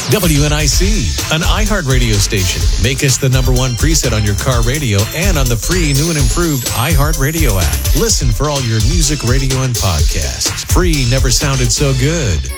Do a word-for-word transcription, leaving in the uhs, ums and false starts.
W N I C, an iHeartRadio station. Make us the number one preset on your car radio and on the free new and improved iHeartRadio app. Listen for all your music, radio, and podcasts. Free never sounded so good.